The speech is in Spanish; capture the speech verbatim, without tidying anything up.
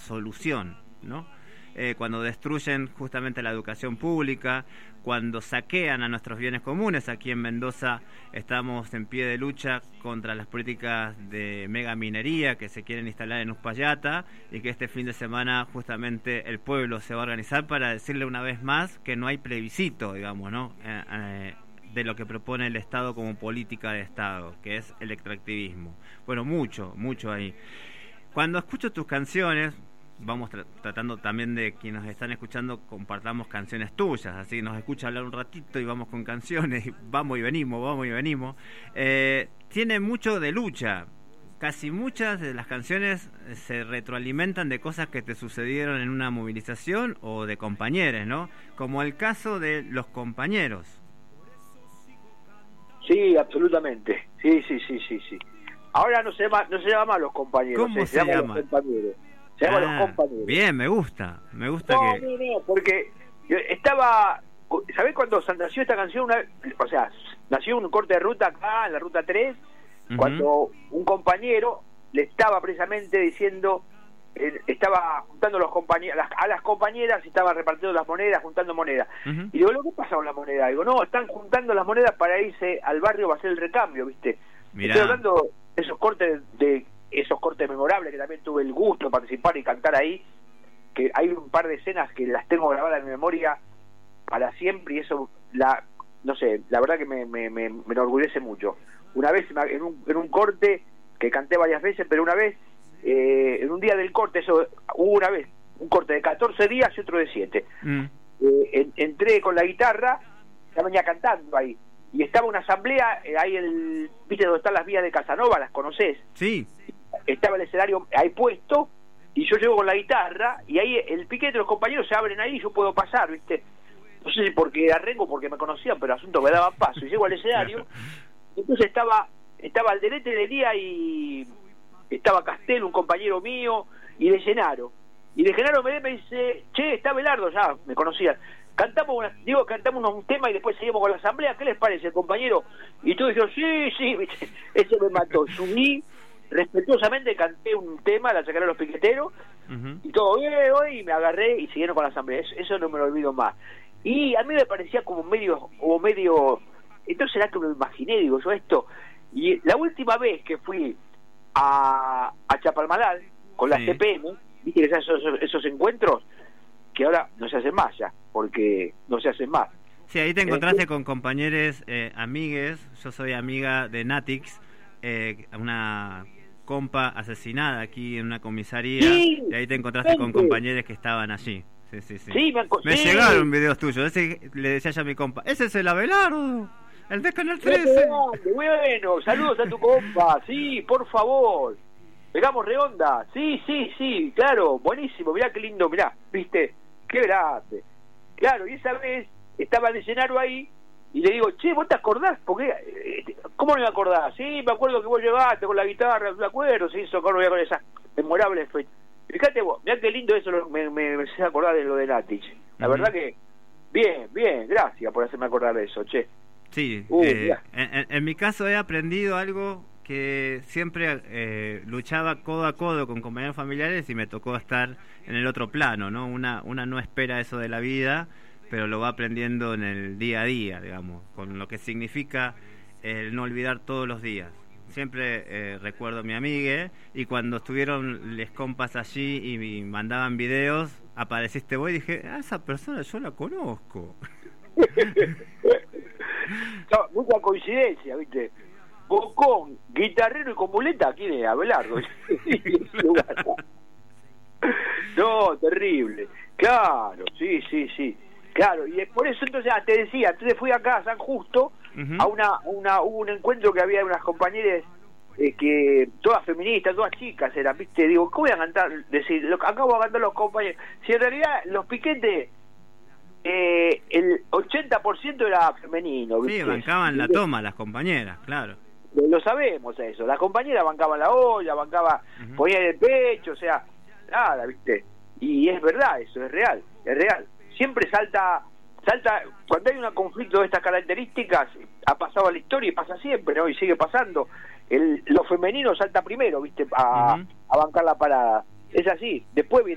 solución, ¿no? Eh, cuando destruyen justamente la educación pública, cuando saquean a nuestros bienes comunes. Aquí en Mendoza estamos en pie de lucha contra las políticas de mega minería que se quieren instalar en Uspallata, y que este fin de semana justamente el pueblo se va a organizar para decirle una vez más que no hay plebiscito, digamos, ¿no? Eh, eh, de lo que propone el Estado como política de Estado, que es el extractivismo. Bueno, mucho, mucho ahí. Cuando escucho tus canciones, vamos tra tratando también de quienes nos están escuchando, compartamos canciones tuyas, así nos escucha hablar un ratito y vamos con canciones, y vamos y venimos, vamos y venimos. Eh, tiene mucho de lucha, casi muchas de las canciones se retroalimentan de cosas que te sucedieron en una movilización o de compañeros, ¿no? Como el caso de Los Compañeros. Sí, absolutamente. Sí, sí, sí, sí, sí. Ahora no se llama, no se llama Los Compañeros. ¿Cómo se, se, se llama? llama? Los Compañeros. Se llama ah, Los Compañeros. Bien, me gusta. Me gusta no, que... No, no, porque yo estaba... ¿Sabés cuando nació esta canción? Una, o sea, nació un corte de ruta acá, en la ruta tres, uh-huh. Cuando un compañero le estaba precisamente diciendo... Eh, estaba juntando los compañeros, las, a las compañeras, y estaba repartiendo las monedas, juntando monedas. Uh-huh. Y digo, ¿qué pasa con la moneda? Digo, no, están juntando las monedas para irse al barrio, va a hacer el recambio, ¿viste? Mirá. Estoy hablando de esos cortes, de esos cortes memorables, que también tuve el gusto de participar y cantar ahí, que hay un par de escenas que las tengo grabadas en mi memoria para siempre, y eso, la no sé, la verdad que me, me, me, me enorgullece mucho. Una vez, en un, en un corte, que canté varias veces, pero una vez, Eh, en un día del corte, eso hubo una vez un corte de catorce días y otro de siete. mm. eh, en, entré con la guitarra, ya venía cantando ahí, y estaba una asamblea, eh, ahí el, viste donde están las vías de Casanova, las conocés, sí, estaba el escenario ahí puesto, y yo llego con la guitarra, y ahí el piquete de los compañeros se abren ahí, y yo puedo pasar, viste, no sé si porque arrengo, porque me conocían, pero asunto me daban paso, y llego al escenario, entonces estaba estaba Alderete de día, y estaba Castel, un compañero mío, y de Llenaro. Y de Genaro me, me dice, che, está Belardo, ya me conocían. Cantamos una, digo, cantamos un tema y después seguimos con la asamblea, ¿qué les parece, compañero? Y todos dijeron, sí, sí, ese me mató. Subí, respetuosamente canté un tema, la sacaron los piqueteros, uh-huh. Y todo bien, y me agarré y siguieron con la asamblea. Eso, eso no me lo olvido más. Y a mí me parecía como medio, como medio, entonces era que me lo imaginé, digo yo esto. Y la última vez que fui a, a Chapalmalal con la sí. C P M, viste que esos, esos encuentros que ahora no se hacen más ya, porque no se hacen más. Sí, ahí te encontraste eh, con compañeros, eh, amigues. Yo soy amiga de Natix, eh, una compa asesinada aquí en una comisaría, sí, y ahí te encontraste gente. Con compañeros que estaban allí. Sí, sí, sí. sí me, me sí. llegaron videos tuyos. Ese le decía ya a mi compa, ese es el Abelardo, el de Canal trece. Bueno, saludos a tu compa, sí, por favor. Pegamos redonda, sí, sí, sí, claro, buenísimo, mirá qué lindo, mirá, viste, qué grande. Claro, y esa vez estaba de Llenaro ahí, y le digo, che, ¿vos te acordás? Porque, ¿cómo no me acordás? Sí, me acuerdo que vos llegaste con la guitarra, no me acuerdo, se hizo con esas memorables fechas. Fíjate vos, mirá qué lindo eso, me, me, me hice acordar de lo de Natix. La uh-huh. verdad que, bien, bien, gracias por hacerme acordar de eso, che. Sí, uh, eh, en, en mi caso he aprendido algo que siempre eh, luchaba codo a codo con compañeros familiares, y me tocó estar en el otro plano, ¿no? Una, una no espera eso de la vida, pero lo va aprendiendo en el día a día, digamos, con lo que significa el no olvidar todos los días. Siempre eh, recuerdo a mi amiga, y cuando estuvieron les compas allí y me mandaban videos, apareciste vos y dije, ah, esa persona yo la conozco. No, mucha coincidencia, ¿viste? Bocón, guitarrero y con muleta, ¿quién es? Abelardo. No, terrible. Claro, sí, sí, sí. Claro, y por eso entonces te decía, entonces fui acá a San Justo, uh-huh. a una, una, hubo un encuentro que había unas compañeras eh, que, todas feministas, todas chicas eran, ¿viste? Digo, ¿cómo voy a cantar? Decir, lo, acabo de cantar los compañeros. Si en realidad los piquetes, eh, el ochenta por ciento era femenino, ¿viste? Sí, bancaban la toma las compañeras, claro. Lo sabemos eso, las compañeras bancaban la olla, bancaba, uh-huh. ponían el pecho, o sea, nada, ¿viste? Y es verdad, eso es real, es real. Siempre salta, salta, cuando hay un conflicto de estas características, ha pasado a la historia y pasa siempre, ¿no? Y sigue pasando, el, lo femenino salta primero, ¿viste? A, uh-huh. a bancar la parada. Es así, después viene